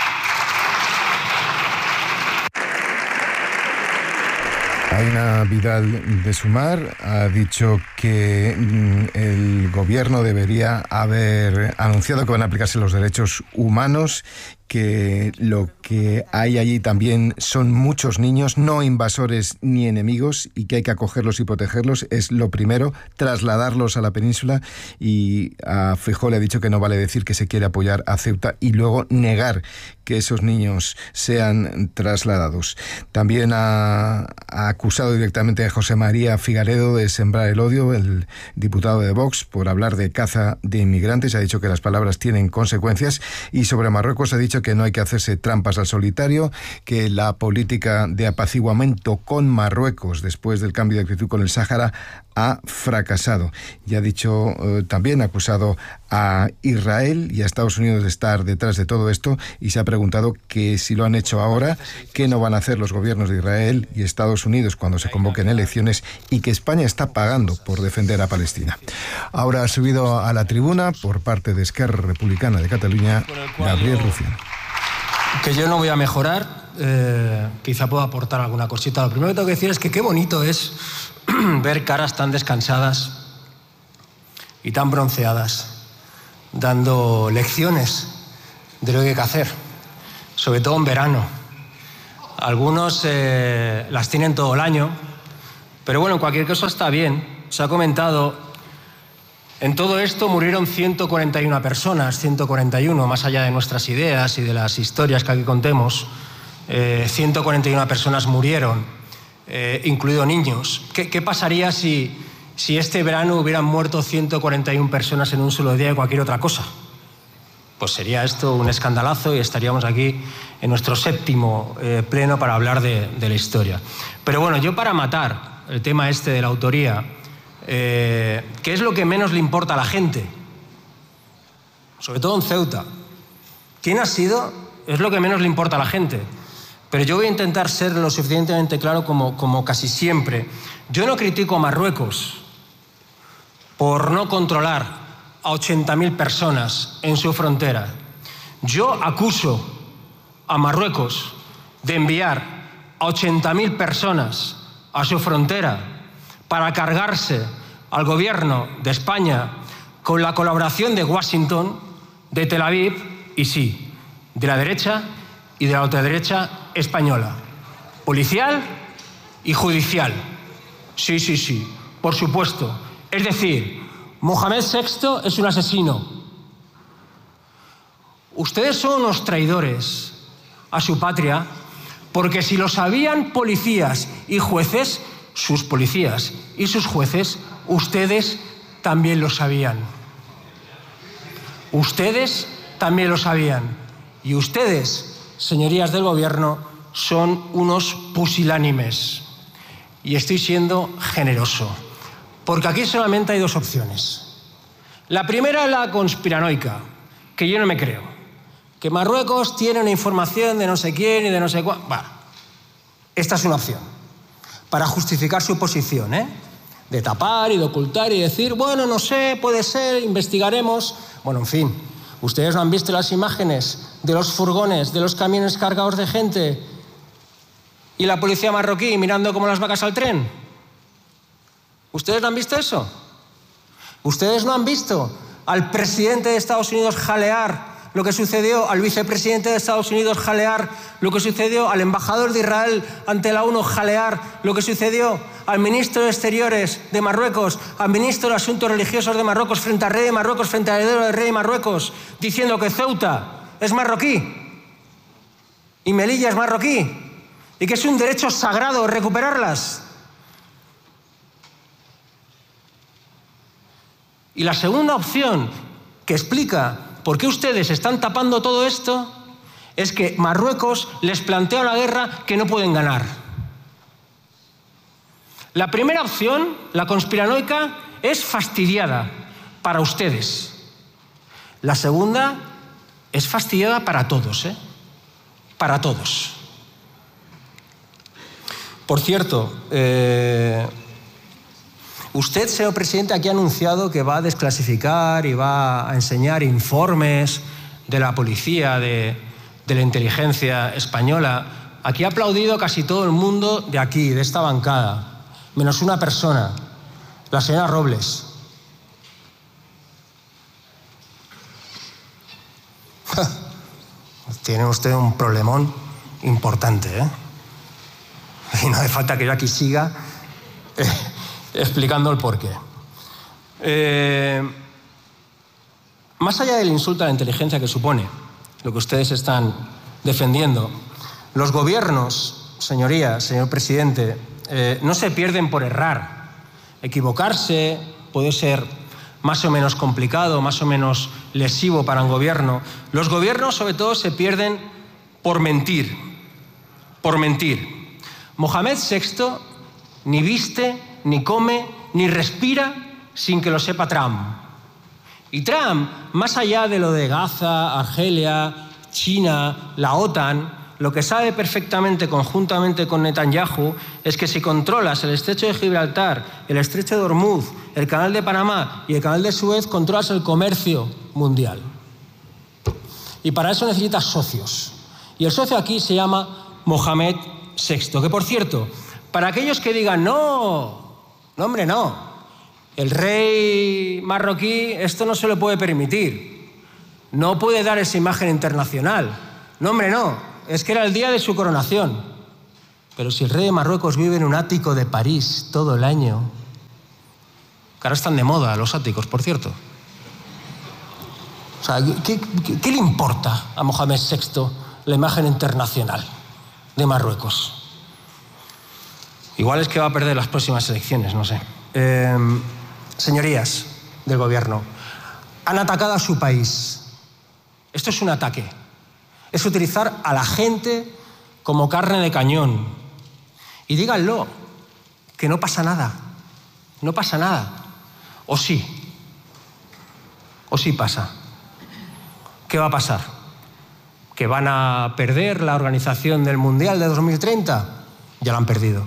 Aina Vidal de Sumar ha dicho que mm, el gobierno debería haber anunciado que van a aplicarse los derechos humanos, que lo que hay allí también son muchos niños, no invasores ni enemigos, y que hay que acogerlos y protegerlos. Es lo primero, trasladarlos a la península, y a Feijóo le ha dicho que no vale decir que se quiere apoyar a Ceuta y luego negar que esos niños sean trasladados. También ha, ha acusado acusado directamente a José María Figaredo de sembrar el odio, el diputado de Vox, por hablar de caza de inmigrantes. Ha dicho que las palabras tienen consecuencias, y sobre Marruecos ha dicho que no hay que hacerse trampas al solitario, que la política de apaciguamiento con Marruecos después del cambio de actitud con el Sáhara ha fracasado. Y ha dicho eh, también, acusado a Israel y a Estados Unidos de estar detrás de todo esto, y se ha preguntado que si lo han hecho ahora, qué no van a hacer los gobiernos de Israel y Estados Unidos cuando se convoquen elecciones, y que España está pagando por defender a Palestina. Ahora ha subido a la tribuna, por parte de Esquerra Republicana de Cataluña, Gabriel Rufián. Que yo no voy a mejorar, eh, quizá pueda aportar alguna cosita. Lo primero que tengo que decir es que qué bonito es ver caras tan descansadas y tan bronceadas dando lecciones de lo que hay que hacer, sobre todo en verano. Algunos eh, las tienen todo el año, pero bueno, en cualquier caso está bien. Se ha comentado, en todo esto murieron ciento cuarenta y una personas, ciento cuarenta y uno, más allá de nuestras ideas y de las historias que aquí contemos, eh, ciento cuarenta y una personas murieron. Eh, incluido niños. ¿Qué, qué pasaría si, si este verano hubieran muerto ciento cuarenta y una personas en un solo día de cualquier otra cosa? Pues sería esto un escandalazo y estaríamos aquí en nuestro séptimo eh, pleno para hablar de, de la historia. Pero bueno, yo para matar el tema este de la autoría, eh, ¿qué es lo que menos le importa a la gente? Sobre todo en Ceuta. ¿Quién ha sido? Es lo que menos le importa a la gente. Pero yo voy a intentar ser lo suficientemente claro como, como casi siempre. Yo no critico a Marruecos por no controlar a ochenta mil personas en su frontera. Yo acuso a Marruecos de enviar a ochenta mil personas a su frontera para cargarse al gobierno de España con la colaboración de Washington, de Tel Aviv y sí, de la derecha y de la ultraderecha española, policial y judicial. Sí, sí, sí, por supuesto. Es decir, Mohamed sexto es un asesino. Ustedes son unos traidores a su patria, porque si lo sabían policías y jueces, sus policías y sus jueces, ustedes también lo sabían. Ustedes también lo sabían. Y ustedes, señorías del gobierno, son unos pusilánimes. Y estoy siendo generoso, porque aquí solamente hay dos opciones. La primera es la conspiranoica, que yo no me creo. Que Marruecos tiene una información de no sé quién y de no sé cuál. Bueno, esta es una opción, para justificar su posición, ¿eh? De tapar y de ocultar y decir, bueno, no sé, puede ser, investigaremos. Bueno, en fin, ¿ustedes no han visto las imágenes de los furgones, de los camiones cargados de gente y la policía marroquí mirando como las vacas al tren? ¿Ustedes no han visto eso? ¿Ustedes no han visto al presidente de Estados Unidos jalear lo que sucedió, al vicepresidente de Estados Unidos jalear lo que sucedió, al embajador de Israel ante la ONU jalear lo que sucedió, al ministro de Exteriores de Marruecos, al ministro de Asuntos Religiosos de Marruecos frente al rey de Marruecos, frente al heredero del rey de Marruecos, diciendo que Ceuta es marroquí y Melilla es marroquí y que es un derecho sagrado recuperarlas? Y la segunda opción que explica por qué ustedes están tapando todo esto es que Marruecos les plantea una guerra que no pueden ganar. La primera opción, la conspiranoica, es fastidiada para ustedes. La segunda es fastidiada para todos, ¿eh? Para todos. Por cierto, eh, usted, señor presidente, aquí ha anunciado que va a desclasificar y va a enseñar informes de la policía, de, de la inteligencia española. Aquí ha aplaudido casi todo el mundo de aquí, de esta bancada, menos una persona, la señora Robles. Tiene usted un problemón importante, ¿eh? Y no hace falta que yo aquí siga eh, explicando el porqué. Eh, más allá del insulto a la inteligencia que supone lo que ustedes están defendiendo, los gobiernos, señorías, señor presidente, eh, no se pierden por errar. Equivocarse puede ser más o menos complicado, más o menos lesivo para un gobierno. Los gobiernos, sobre todo, se pierden por mentir, por mentir. Mohamed sexto ni viste, ni come, ni respira sin que lo sepa Trump. Y Trump, más allá de lo de Gaza, Argelia, China, la OTAN, lo que sabe perfectamente conjuntamente con Netanyahu es que si controlas el estrecho de Gibraltar, el estrecho de Hormuz, el canal de Panamá y el canal de Suez, controlas el comercio mundial. Y para eso necesitas socios. Y el socio aquí se llama Mohamed sexto, que por cierto, para aquellos que digan, no, no hombre, no, el rey marroquí esto no se lo puede permitir, no puede dar esa imagen internacional, no hombre, no. Es que era el día de su coronación. Pero si el rey de Marruecos vive en un ático de París todo el año, que ahora están de moda los áticos, por cierto. O sea, ¿qué, qué, qué le importa a Mohamed sexto la imagen internacional de Marruecos? Igual es que va a perder las próximas elecciones, no sé. Eh, señorías del gobierno, han atacado a su país. Esto es un ataque. Es utilizar a la gente como carne de cañón. Y díganlo, que no pasa nada. No pasa nada. O sí. O sí pasa. ¿Qué va a pasar? ¿Que van a perder la organización del Mundial de dos mil treinta? Ya la han perdido.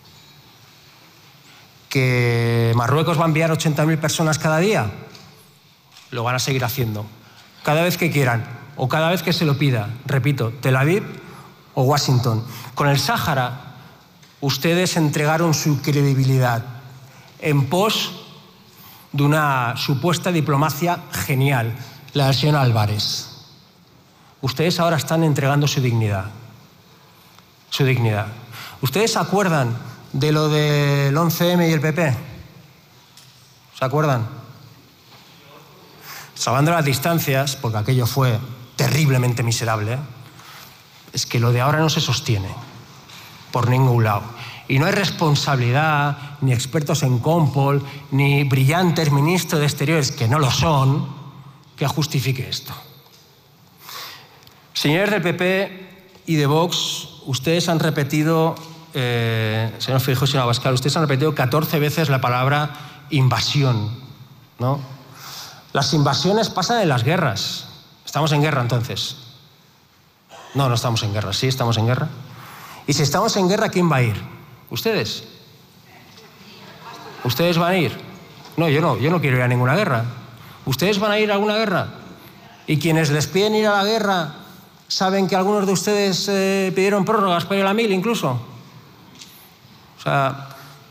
¿Que Marruecos va a enviar ochenta mil personas cada día? Lo van a seguir haciendo. Cada vez que quieran. O cada vez que se lo pida, repito, Tel Aviv o Washington. Con el Sáhara, ustedes entregaron su credibilidad en pos de una supuesta diplomacia genial, la del señor Álvarez. Ustedes ahora están entregando su dignidad. Su dignidad. ¿Ustedes se acuerdan de lo del once eme y el P P? ¿Se acuerdan? Salvando las distancias, porque aquello fue terriblemente miserable, es que lo de ahora no se sostiene por ningún lado. Y no hay responsabilidad, ni expertos en Compol, ni brillantes ministros de Exteriores, que no lo son, que justifique esto. Señores del P P y de Vox, ustedes han repetido, eh, señor Feijóo y señor Abascal, ustedes han repetido catorce veces la palabra invasión, ¿no? Las invasiones pasan en las guerras. ¿Estamos en guerra entonces? No, no estamos en guerra. ¿Sí estamos en guerra? Y si estamos en guerra, ¿quién va a ir? ¿Ustedes? ¿Ustedes van a ir? No, yo no. Yo no quiero ir a ninguna guerra. ¿Ustedes van a ir a alguna guerra? Y quienes les piden ir a la guerra, ¿saben que algunos de ustedes eh, pidieron prórrogas para ir a la mil incluso? O sea...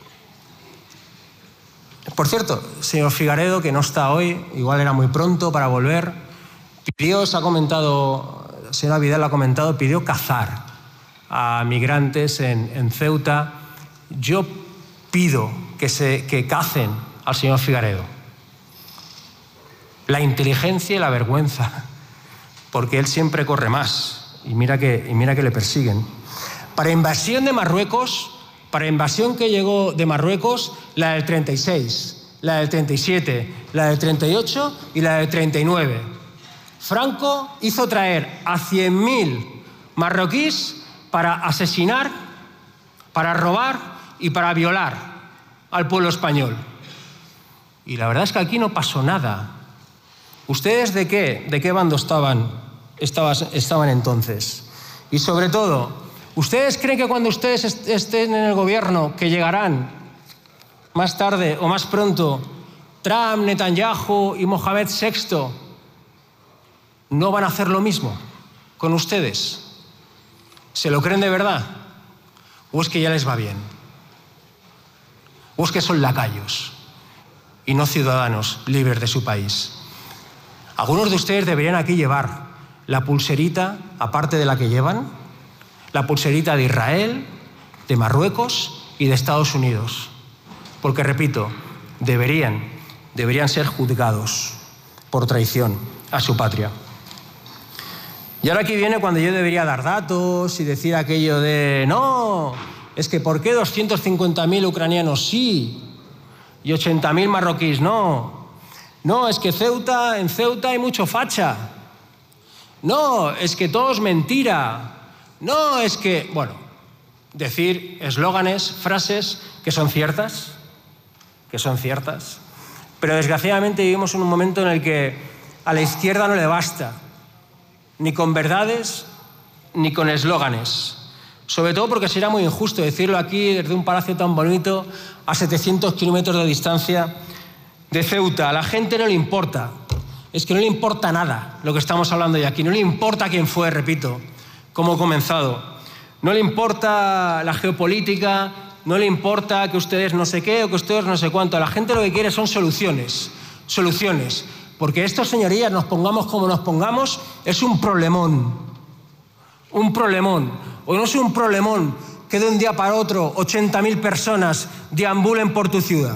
Por cierto, señor Figaredo, que no está hoy, igual era muy pronto para volver, pidió, se ha comentado, la señora Vidal ha comentado, pidió cazar a migrantes en, en Ceuta. Yo pido que, se, que cacen al señor Figaredo. La inteligencia y la vergüenza, porque él siempre corre más, y mira que, y mira que le persiguen. Para invasión de Marruecos... Para invasión que llegó de Marruecos, la del treinta y seis, la del treinta y siete, la del treinta y ocho y la del treinta y nueve. Franco hizo traer a cien mil marroquíes para asesinar, para robar y para violar al pueblo español. Y la verdad es que aquí no pasó nada. ¿Ustedes de qué, de qué bando estaban, estaban, estaban entonces? Y sobre todo... ¿Ustedes creen que cuando ustedes estén en el gobierno, que llegarán más tarde o más pronto, Trump, Netanyahu y Mohamed sexto, no van a hacer lo mismo con ustedes? ¿Se lo creen de verdad? ¿O es que ya les va bien? ¿O es que son lacayos y no ciudadanos libres de su país? Algunos de ustedes deberían aquí llevar la pulserita, aparte de la que llevan, la pulserita de Israel, de Marruecos y de Estados Unidos. Porque, repito, deberían, deberían ser juzgados por traición a su patria. Y ahora aquí viene cuando yo debería dar datos y decir aquello de no, es que ¿por qué doscientos cincuenta mil ucranianos sí y ochenta mil marroquíes no? No, es que Ceuta, en Ceuta hay mucho facha. No, es que todo es mentira. No, es que... Bueno, decir eslóganes, frases que son ciertas, que son ciertas, pero desgraciadamente vivimos en un momento en el que a la izquierda no le basta, ni con verdades, ni con eslóganes. Sobre todo porque será muy injusto decirlo aquí desde un palacio tan bonito a setecientos kilómetros de distancia de Ceuta. A la gente no le importa, es que no le importa nada lo que estamos hablando hoy aquí. No le importa quién fue, repito, cómo ha comenzado. No le importa la geopolítica, no le importa que ustedes no sé qué o que ustedes no sé cuánto. A la gente lo que quiere son soluciones, soluciones. Porque esto, señorías, nos pongamos como nos pongamos, es un problemón. Un problemón. O no es un problemón que de un día para otro ochenta mil personas deambulen por tu ciudad.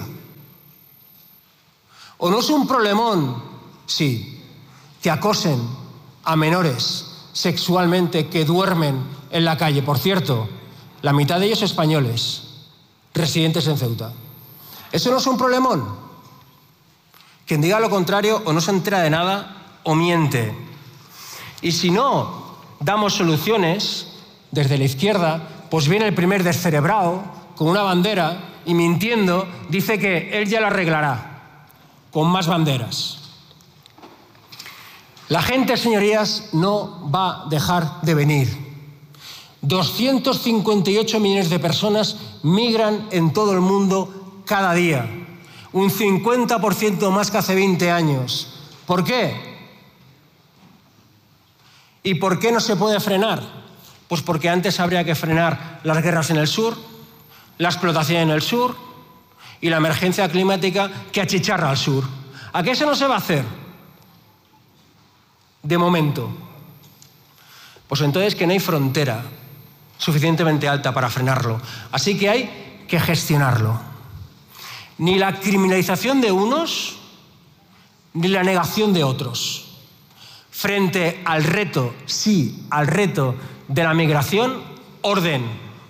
O no es un problemón, sí, que acosen a menores sexualmente que duermen en la calle. Por cierto, la mitad de ellos españoles, residentes en Ceuta. ¿Eso no es un problemón? Quien diga lo contrario o no se entera de nada o miente. Y si no damos soluciones desde la izquierda, pues viene el primer descerebrado con una bandera y mintiendo dice que él ya lo arreglará con más banderas. La gente, señorías, no va a dejar de venir. doscientos cincuenta y ocho millones de personas migran en todo el mundo cada día. Un cincuenta por ciento más que hace veinte años. ¿Por qué? ¿Y por qué no se puede frenar? Pues porque antes habría que frenar las guerras en el sur, la explotación en el sur y la emergencia climática que achicharra al sur. ¿A qué eso no se va a hacer? De momento. Pues entonces que no hay frontera suficientemente alta para frenarlo. Así que hay que gestionarlo. Ni la criminalización de unos, ni la negación de otros. Frente al reto, sí, al reto de la migración, orden.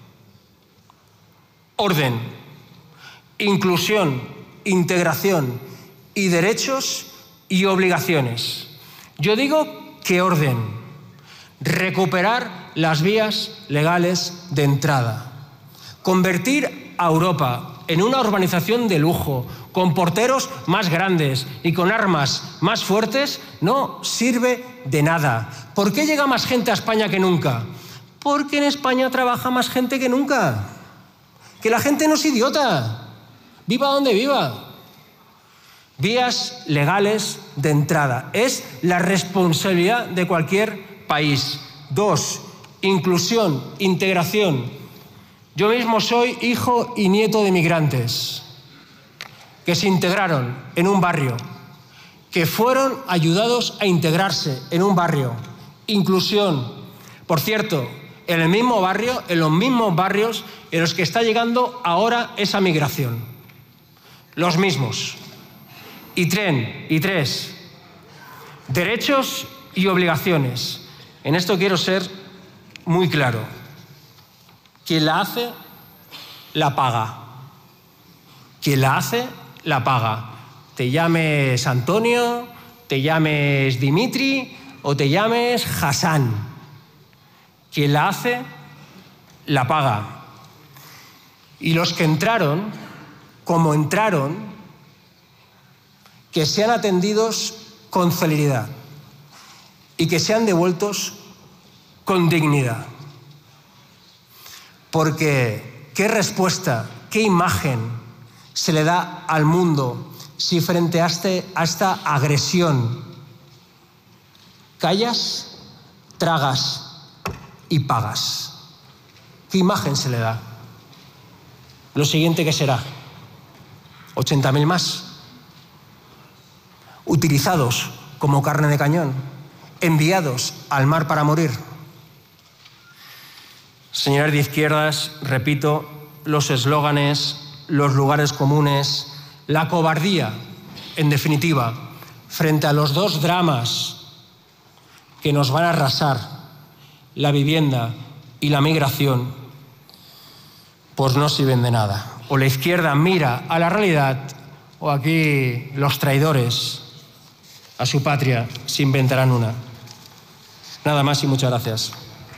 Orden. Inclusión, integración y derechos y obligaciones. Yo digo que orden. Recuperar las vías legales de entrada. Convertir a Europa en una urbanización de lujo, con porteros más grandes y con armas más fuertes, no sirve de nada. ¿Por qué llega más gente a España que nunca? Porque en España trabaja más gente que nunca. Que la gente no es idiota. Viva donde viva. Vías legales de entrada. Es la responsabilidad de cualquier país. Dos, inclusión, integración. Yo mismo soy hijo y nieto de migrantes que se integraron en un barrio, que fueron ayudados a integrarse en un barrio. Inclusión. Por cierto, en el mismo barrio, en los mismos barrios en los que está llegando ahora esa migración. Los mismos. Y tren, y tres, derechos y obligaciones. En esto quiero ser muy claro. Quien la hace, la paga. Quien la hace, la paga. Te llames Antonio, te llames Dimitri o te llames Hassan. Quien la hace, la paga. Y los que entraron, como entraron, que sean atendidos con celeridad y que sean devueltos con dignidad. Porque ¿qué respuesta, qué imagen se le da al mundo si frente a, este, a esta agresión callas, tragas y pagas? ¿Qué imagen se le da? Lo siguiente que será, ochenta mil más, utilizados como carne de cañón, enviados al mar para morir. Señores de izquierdas, repito, los eslóganes, los lugares comunes, la cobardía, en definitiva, frente a los dos dramas que nos van a arrasar, la vivienda y la migración, pues no sirven de nada. O la izquierda mira a la realidad, o aquí los traidores a su patria se inventarán una. Nada más y muchas gracias.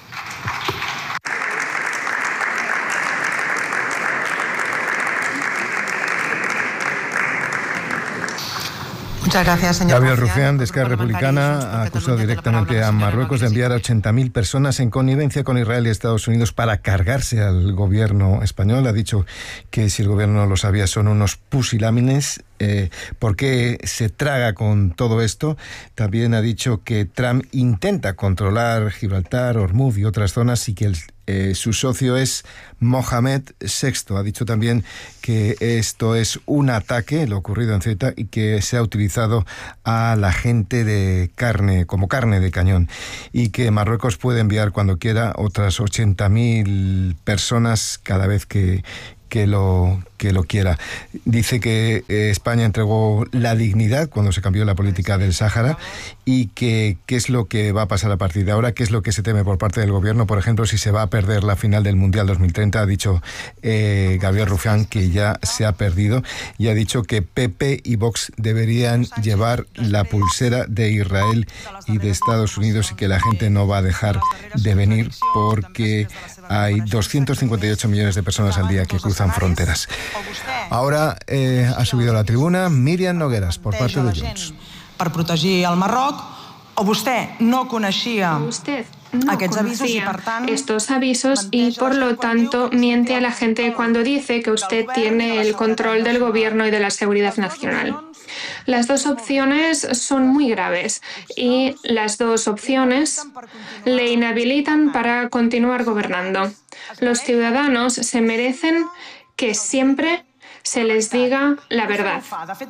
Muchas gracias, señor Gabriel Rufián, de Esquerra Republicana, ha acusado directamente a Marruecos de enviar a ochenta mil personas en connivencia con Israel y Estados Unidos para cargarse al gobierno español. Ha dicho que si el gobierno lo sabía son unos pusilámines. Eh, ¿Por qué se traga con todo esto? También ha dicho que Trump intenta controlar Gibraltar, Hormuz y otras zonas y que el, eh, su socio es Mohamed sexto. Ha dicho también que esto es un ataque, lo ocurrido en Ceuta, y que se ha utilizado a la gente de carne, como carne de cañón, y que Marruecos puede enviar cuando quiera otras ochenta mil personas cada vez que que lo, que lo quiera. Dice que eh, España entregó la dignidad cuando se cambió la política del Sáhara y que qué es lo que va a pasar a partir de ahora, qué es lo que se teme por parte del gobierno, por ejemplo, si se va a perder la final del Mundial dos mil treinta. Ha dicho eh, Gabriel Rufián que ya se ha perdido y ha dicho que P P y Vox deberían llevar la pulsera de Israel y de Estados Unidos y que la gente no va a dejar de venir porque hay doscientos cincuenta y ocho millones de personas al día que cruzan fronteras. Ahora eh, ha subido a la tribuna Míriam Nogueras, por parte de Junts. Per protegir el Marroc, o vostè no coneixia Usted no conocía estos avisos y, por lo tanto, miente a la gente cuando dice que usted tiene el control del gobierno y de la seguridad nacional. Las dos opciones son muy graves y las dos opciones le inhabilitan para continuar gobernando. Los ciudadanos se merecen que siempre se les diga la verdad.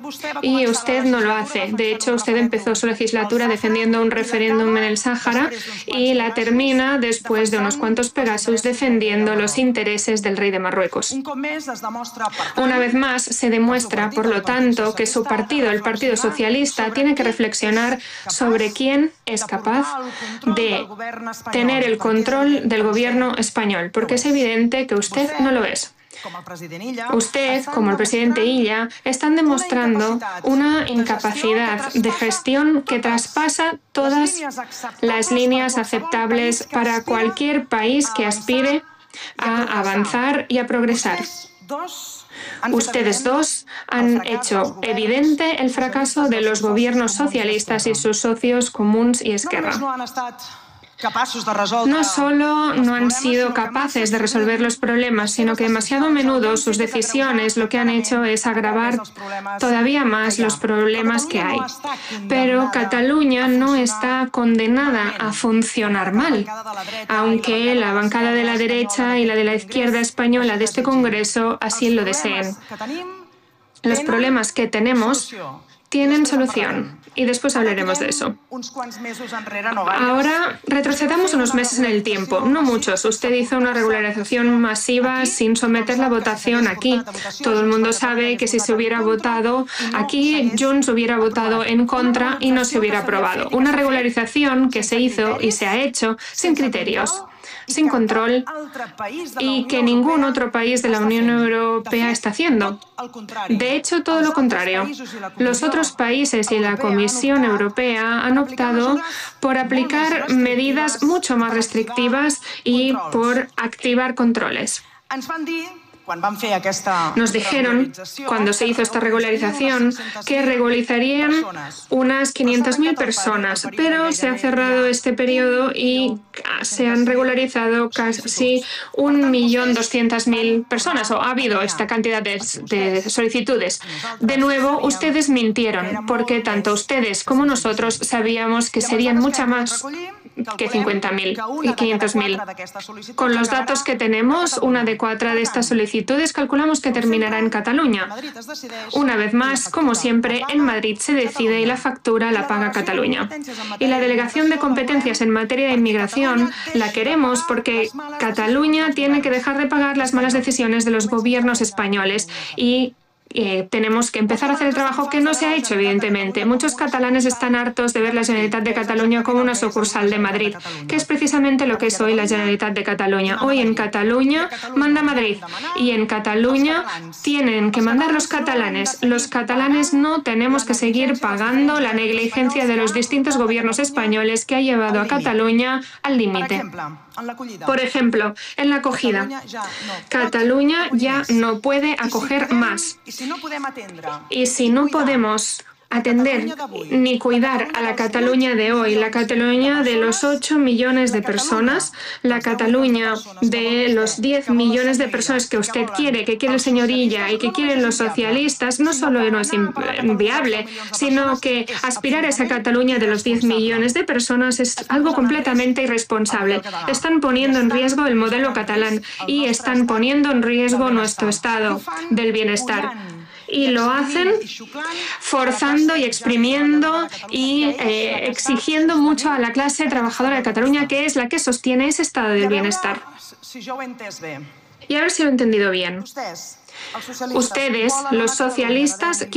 Y usted no lo hace. De hecho, usted empezó su legislatura defendiendo un referéndum en el Sáhara y la termina después de unos cuantos Pegasus defendiendo los intereses del rey de Marruecos. Una vez más, se demuestra, por lo tanto, que su partido, el Partido Socialista, tiene que reflexionar sobre quién es capaz de tener el control del gobierno español, porque es evidente que usted no lo es. Usted, como el presidente Illa, están demostrando una incapacidad de gestión que traspasa todas las líneas aceptables para cualquier país que aspire a avanzar y a progresar. Ustedes dos han hecho evidente el fracaso de los gobiernos socialistas y sus socios Comuns y Esquerra. No solo no han sido capaces de resolver los problemas, sino que demasiado a menudo sus decisiones lo que han hecho es agravar todavía más los problemas que hay. Pero Cataluña no está condenada a funcionar mal, aunque la bancada de la derecha y la de la izquierda española de este Congreso así lo deseen. Los problemas que tenemos tienen solución y después hablaremos de eso. Ahora retrocedamos unos meses en el tiempo, no muchos. Usted hizo una regularización masiva sin someter la votación aquí. Todo el mundo sabe que si se hubiera votado aquí, Junts hubiera votado en contra y no se hubiera aprobado. Una regularización que se hizo y se ha hecho sin criterios, sin control y que ningún otro país de la Unión Europea está haciendo. De hecho, todo lo contrario. Los otros países y la Comisión Europea han optado por aplicar medidas mucho más restrictivas y por activar controles. Nos dijeron, cuando se hizo esta regularización, que regularizarían unas quinientas mil personas, pero se ha cerrado este periodo y se han regularizado casi un millón doscientas mil personas, o ha habido esta cantidad de, de solicitudes. De nuevo, ustedes mintieron, porque tanto ustedes como nosotros sabíamos que serían mucha más que cincuenta mil y quinientos mil. Con los datos que tenemos, una de cuatro de estas solicitudes calculamos que terminará en Cataluña. Una vez más, como siempre, en Madrid se decide y la factura la paga Cataluña. Y la delegación de competencias en materia de inmigración la queremos porque Cataluña tiene que dejar de pagar las malas decisiones de los gobiernos españoles y Eh, tenemos que empezar a hacer el trabajo que no se ha hecho, evidentemente. Muchos catalanes están hartos de ver la Generalitat de Cataluña como una sucursal de Madrid, que es precisamente lo que es hoy la Generalitat de Cataluña. Hoy en Cataluña manda Madrid y en Cataluña tienen que mandar los catalanes. Los catalanes no tenemos que seguir pagando la negligencia de los distintos gobiernos españoles que ha llevado a Cataluña al límite. Por ejemplo, en la acogida, Cataluña ya no puede acoger más. Y si no podemos atender ni cuidar a la Cataluña de hoy, la Cataluña de los ocho millones de personas, la Cataluña de los diez millones de personas que usted quiere, que quiere el señor Illa y que quieren los socialistas, no solo no es inviable, sino que aspirar a esa Cataluña de los diez millones de personas es algo completamente irresponsable. Están poniendo en riesgo el modelo catalán y están poniendo en riesgo nuestro estado del bienestar. Y lo hacen forzando y exprimiendo y eh, exigiendo mucho a la clase trabajadora de Cataluña, que es la que sostiene ese estado del bienestar. Y a ver si lo he entendido bien. Ustedes, los socialistas,